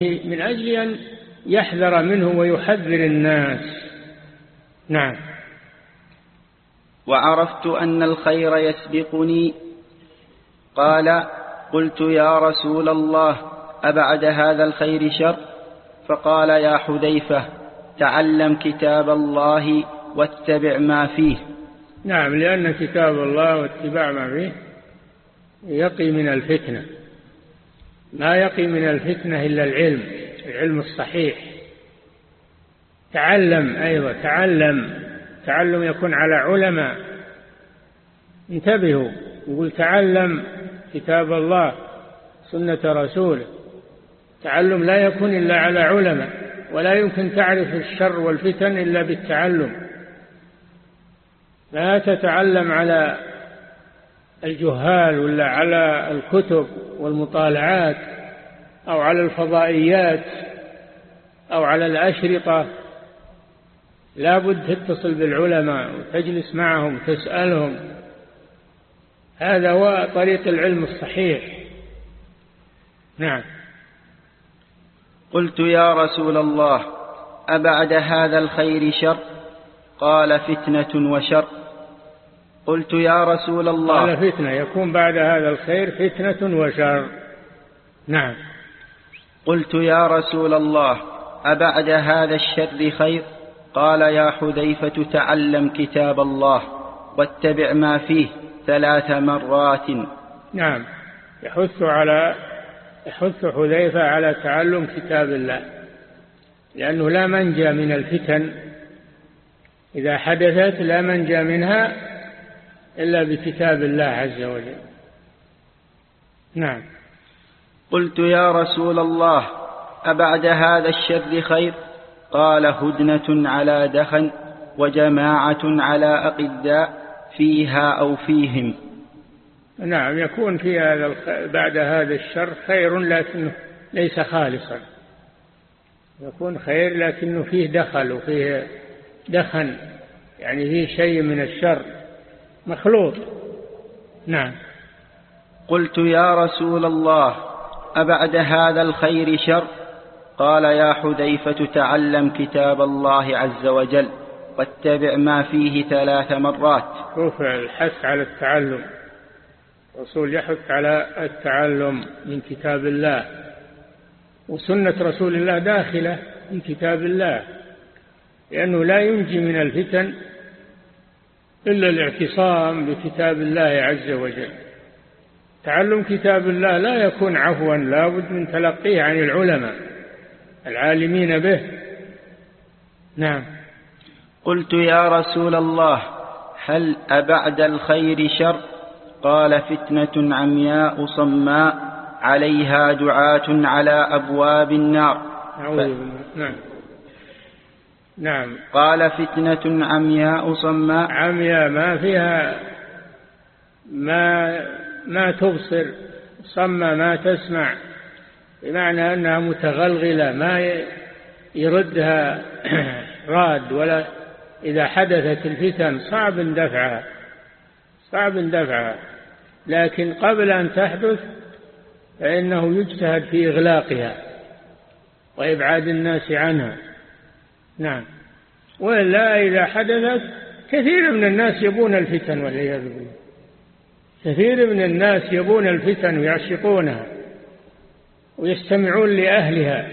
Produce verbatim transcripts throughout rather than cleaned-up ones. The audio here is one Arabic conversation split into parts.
من أجل أن يحذر منه ويحذر الناس. نعم. وعرفت أن الخير يسبقني. قال: قلت يا رسول الله أبعد هذا الخير شر؟ فقال: يا حذيفة تعلم كتاب الله واتبع ما فيه. نعم، لأن كتاب الله واتباع ما فيه يقي من الفتنة، لا يقي من الفتنة إلا العلم، العلم الصحيح. تعلم أيضا، تعلم تعلم يكون على علماء. انتبهوا، يقول تعلم كتاب الله سنة رسوله. تعلم لا يكون إلا على علماء، ولا يمكن تعرف الشر والفتن إلا بالتعلم. لا تتعلم على الجهال ولا على الكتب والمطالعات أو على الفضائيات أو على الأشرطة. لا بد تتصل بالعلماء وتجلس معهم تسألهم. هذا هو طريق العلم الصحيح. نعم. قلت يا رسول الله أبعد هذا الخير شر؟ قال: فتنة وشر. قلت يا رسول الله. قال: فتنة، يكون بعد هذا الخير فتنة وشر. نعم. قلت يا رسول الله أبعد هذا الشر خير؟ قال: يا حذيفة تعلم كتاب الله واتبع ما فيه ثلاث مرات. نعم، يحث على يحث حذيفة على تعلم كتاب الله، لأنه لا منجى من الفتن إذا حدثت، لا منجى منها إلا بكتاب الله عز وجل. نعم. قلت يا رسول الله أبعد هذا الشر خير؟ قال: هدنة على دخن وجماعة على أقداء فيها أو فيهم. نعم، يكون في هذا بعد هذا الشر خير لكنه ليس خالصا. يكون خير لكنه فيه دخل وفيه دخن، يعني فيه شيء من الشر مخلوط. نعم. قلت يا رسول الله أبعد هذا الخير شر؟ قال: يا حذيفة تعلم كتاب الله عز وجل واتبع ما فيه ثلاث مرات. شوف الحث على التعلم، الرسول يحث على التعلم من كتاب الله، وسنة رسول الله داخلة في كتاب الله، لأنه لا ينجي من الفتن إلا الاعتصام بكتاب الله عز وجل. تعلم كتاب الله لا يكون عفوا، لا بد من تلقيه عن العلماء العالمين به. نعم. قلت يا رسول الله هل أبعد الخير شر؟ قال: فتنة عمياء صماء عليها دعاة على أبواب النار. ف... نعم. نعم. قال: فتنة عمياء صماء. عمياء ما فيها ما ما تبصر، صماء ما تسمع، بمعنى أنها متغلغلة ما يردها راد، ولا إذا حدثت الفتن صعب دفعها صعب دفعها لكن قبل أن تحدث فإنه يجتهد في إغلاقها وإبعاد الناس عنها. نعم. ولا إذا حدثت كثير من الناس يبون الفتن والعياذ بالله، كثير من الناس يبون الفتن ويعشقونها ويستمعون لأهلها،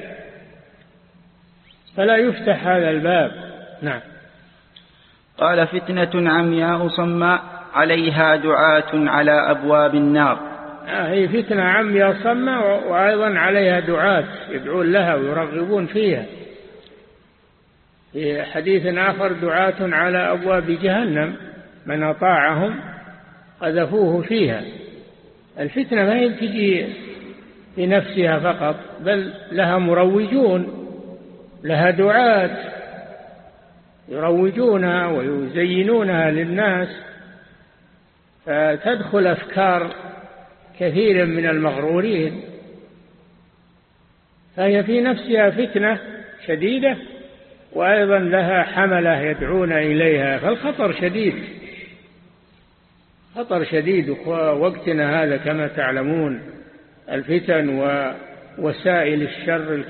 فلا يفتح هذا الباب. نعم. قال: فتنة عمياء صماء عليها دعاة على أبواب النار. آه هي فتنة عمياء صماء، وأيضا عليها دعاة يدعون لها ويرغبون فيها. في حديث آخر: دعاة على أبواب جهنم من أطاعهم قذفوه فيها. الفتنة ما هي تجي لنفسها فقط، بل لها مروجون، لها دعاة يروجونها ويزينونها للناس، فتدخل أفكار كثير من المغرورين، فهي في نفسها فتنة شديدة، وأيضا لها حملة يدعون إليها، فالخطر شديد، خطر شديد. ووقتنا هذا كما تعلمون الفتن ووسائل الشر